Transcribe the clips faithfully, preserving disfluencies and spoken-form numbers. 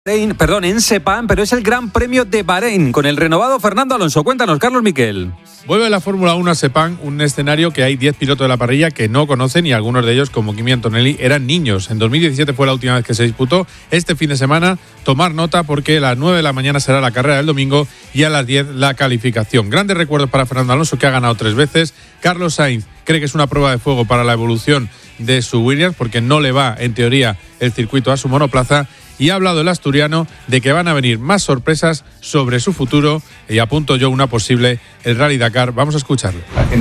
Perdón, en Sepang, pero es el Gran Premio de Bahrein con el renovado Fernando Alonso. Cuéntanos, Carlos Miquel. Vuelve la Fórmula uno a Sepang, un escenario que hay diez pilotos de la parrilla que no conocen y algunos de ellos, como Kimi Antonelli, eran niños. En dos mil diecisiete fue la última vez que se disputó. Este fin de semana, tomar nota porque a las nueve de la mañana será la carrera del domingo y a las diez la calificación. Grandes recuerdos para Fernando Alonso, que ha ganado tres veces. Carlos Sainz cree que es una prueba de fuego para la evolución de su Williams porque no le va, en teoría, el circuito a su monoplaza. Y ha hablado el asturiano de que van a venir más sorpresas sobre su futuro y apunto yo una posible el Rally Dakar. Vamos a escucharlo.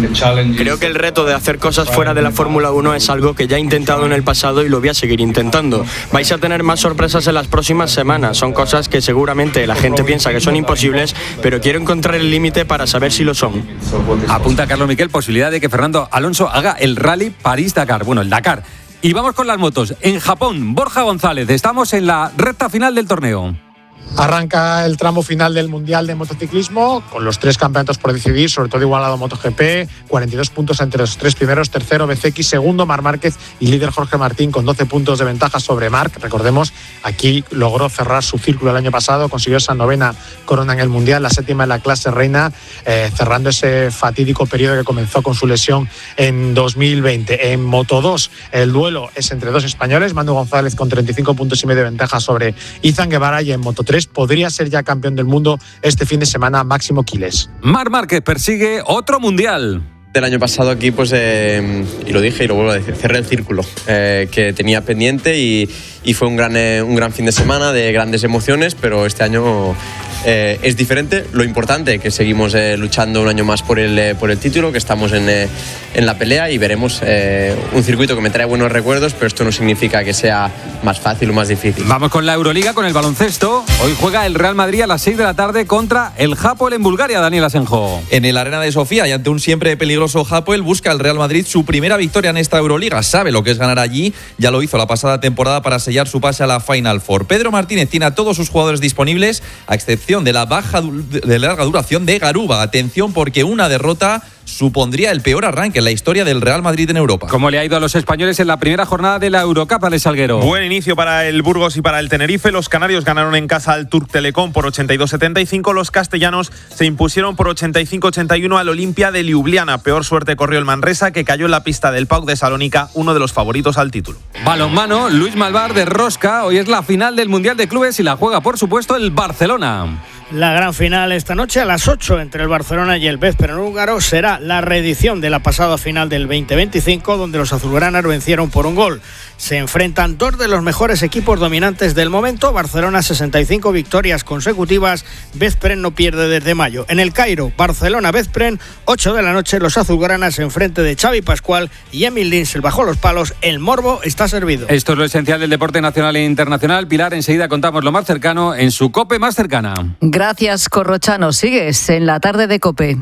Creo que el reto de hacer cosas fuera de la Fórmula uno es algo que ya he intentado en el pasado y lo voy a seguir intentando. Vais a tener más sorpresas en las próximas semanas. Son cosas que seguramente la gente piensa que son imposibles, pero quiero encontrar el límite para saber si lo son. Apunta Carlos Miquel posibilidad de que Fernando Alonso haga el Rally París-Dakar. Bueno, el Dakar. Y vamos con las motos. En Japón, Borja González, estamos en la recta final del torneo. Arranca el tramo final del Mundial de Motociclismo, con los tres campeonatos por decidir, sobre todo igualado MotoGP, cuarenta y dos puntos entre los tres primeros, tercero B C X, segundo Marc Márquez y líder Jorge Martín con doce puntos de ventaja sobre Marc. Recordemos, aquí logró cerrar su círculo el año pasado, consiguió esa novena corona en el Mundial, la séptima en la clase reina, eh, cerrando ese fatídico periodo que comenzó con su lesión en dos mil veinte. En Moto dos, el duelo es entre dos españoles, Manu González con treinta y cinco puntos y medio de ventaja sobre Izan Guevara, y en Moto tres podría ser ya campeón del mundo este fin de semana Máximo Quiles. Marc Márquez persigue otro mundial. Del año pasado aquí, pues, eh, y lo dije y lo vuelvo a decir, cerré el círculo eh, que tenía pendiente y, y fue un gran, eh, un gran fin de semana de grandes emociones, pero este año eh, es diferente. Lo importante es que seguimos eh, luchando un año más por el, eh, por el título, que estamos en, eh, en la pelea y veremos eh, un circuito que me trae buenos recuerdos, pero esto no significa que sea más fácil o más difícil. Vamos con la Euroliga, con el baloncesto. Hoy juega el Real Madrid a las seis de la tarde contra el Hapoel en Bulgaria, Daniel Asenjo. En el Arena de Sofía y ante un siempre peligroso Hapoel, busca el Real Madrid su primera victoria en esta Euroliga. Sabe lo que es ganar allí, ya lo hizo la pasada temporada para sellar su pase a la Final Four. Pedro Martínez tiene a todos sus jugadores disponibles, a excepción de la baja de larga duración de Garuba. Atención, porque una derrota supondría el peor arranque en la historia del Real Madrid en Europa. ¿Cómo le ha ido a los españoles en la primera jornada de la Eurocup, Alex Salguero? Buen inicio para el Burgos y para el Tenerife. Los canarios ganaron en casa al Turk Telecom por ochenta y dos setenta y cinco. Los castellanos se impusieron por ochenta y cinco ochenta y uno al Olimpia de Ljubljana. Peor suerte corrió el Manresa, que cayó en la pista del P A O K de Salónica, uno de los favoritos al título. Balonmano, Luis Malvar de Rosca. Hoy es la final del Mundial de Clubes y la juega, por supuesto, el Barcelona. La gran final esta noche a las ocho entre el Barcelona y el Veszprém húngaro será la reedición de la pasada final del veinte veinticinco, donde los azulgranas vencieron por un gol. Se enfrentan dos de los mejores equipos dominantes del momento. Barcelona sesenta y cinco victorias consecutivas, Veszprém no pierde desde mayo. En el Cairo, Barcelona-Veszprém, ocho de la noche, los azulgranas en frente de Xavi Pascual y Emil Linsel bajo los palos. El morbo está servido. Esto es lo esencial del deporte nacional e internacional. Pilar, enseguida contamos lo más cercano en su COPE más cercana. Gracias, Corrochano. Sigues en la tarde de COPE.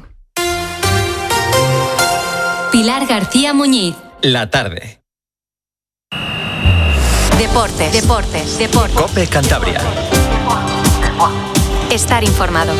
Pilar García Muñiz. La tarde. Deportes, deportes, deportes. COPE Cantabria. Estar informado.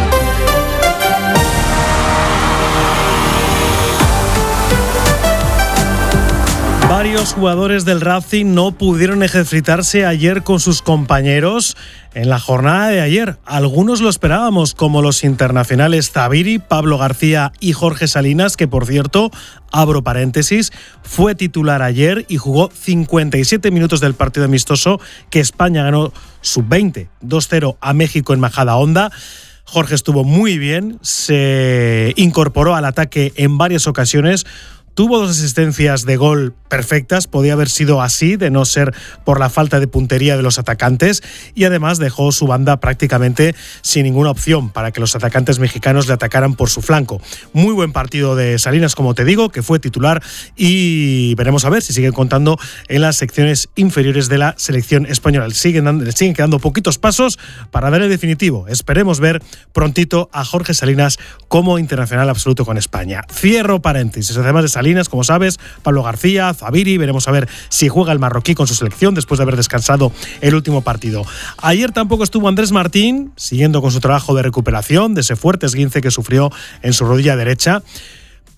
Varios jugadores del Racing no pudieron ejercitarse ayer con sus compañeros en la jornada de ayer. Algunos lo esperábamos, como los internacionales Zaviri, Pablo García y Jorge Salinas, que, por cierto, abro paréntesis, fue titular ayer y jugó cincuenta y siete minutos del partido amistoso que España ganó sub veinte, dos cero a México en Majadahonda. Jorge estuvo muy bien, se incorporó al ataque en varias ocasiones. Tuvo dos asistencias de gol perfectas, podía haber sido así, de no ser por la falta de puntería de los atacantes, y además dejó su banda prácticamente sin ninguna opción para que los atacantes mexicanos le atacaran por su flanco. Muy buen partido de Salinas, como te digo, que fue titular, y veremos a ver si siguen contando en las secciones inferiores de la selección española. Siguen, dando, siguen quedando poquitos pasos para dar el definitivo. Esperemos ver prontito a Jorge Salinas como internacional absoluto con España. Cierro paréntesis, además de Salinas, como sabes, Pablo García, Zaviri, veremos a ver si juega el marroquí con su selección después de haber descansado el último partido. Ayer tampoco estuvo Andrés Martín, siguiendo con su trabajo de recuperación de ese fuerte esguince que sufrió en su rodilla derecha.